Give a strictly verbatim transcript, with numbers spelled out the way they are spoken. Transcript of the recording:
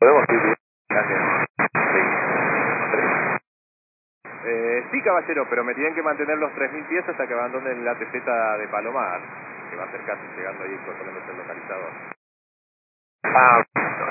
¿Podemos ir? Gracias. Eh, sí, caballero, pero me tienen que mantener los tres mil pies hasta que abandonen la T Z de Palomar, que va a ser casi llegando ahí, poniéndose el localizador. Ah,